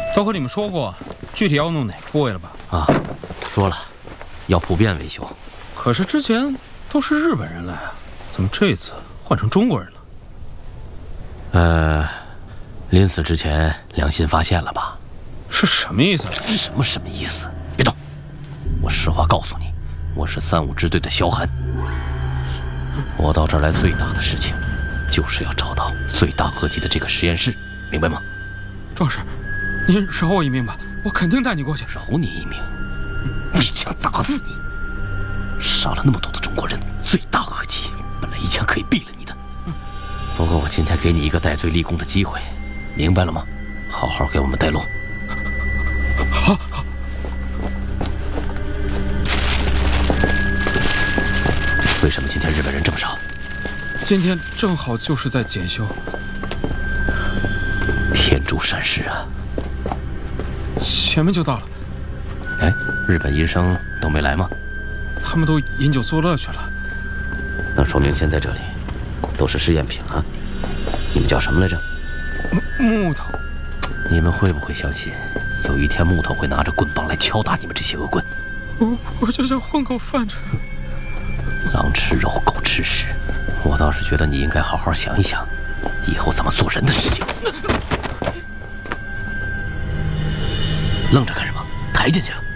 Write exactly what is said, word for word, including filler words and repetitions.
都和你们说过，具体要弄哪个部位了吧？ 啊，说了，要普遍维修。 可是之前都是日本人来啊，怎么这次换成中国人了？ 呃，临死之前良心发现了吧？ 是什么意思？ 什么什么意思？别动！我实话告诉你，我是三五支队的萧寒。我到这儿来最大的事情，就是要找到最大恶极的这个实验室，明白吗？ 壮士，您饶我一命吧，我肯定带你过去。 饶你一命？我一枪打死你！杀了那么多的中国人，罪大恶极，本来一枪可以毙了你的。不过我今天给你一个戴罪立功的机会，明白了吗？好好给我们带路。 好。好。 为什么今天日本人这么少？ 今天正好就是在检修。 天助善事啊！ 前面就到了。 哎，日本医生都没来吗？ 他们都饮酒作乐去了。 那说明现在这里都是试验品啊。你们叫什么来着？ 木木头。 你们会不会相信，有一天木头会拿着棍棒来敲打你们这些恶棍？ 我我就想混口饭吃。 狼吃肉，狗吃屎。我倒是觉得你应该好好想一想，以后怎么做人的事情。愣着干什么？抬进去啊！